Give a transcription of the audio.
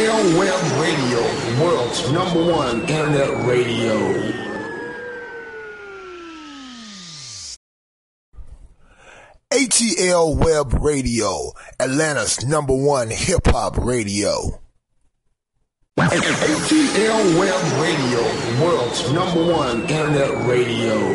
ATL Web Radio, the world's #1 internet radio. ATL Web Radio, Atlanta's #1 hip-hop radio. ATL Web Radio, the world's #1 internet radio.